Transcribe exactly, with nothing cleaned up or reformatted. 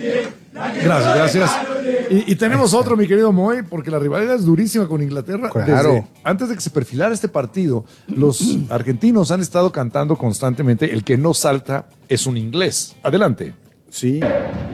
Gracias, gracias. Y, y tenemos otro, mi querido Moy, porque la rivalidad es durísima con Inglaterra. Claro. Desde, antes de que se perfilara este partido, los argentinos han estado cantando constantemente: el que no salta es un inglés. Adelante. Sí.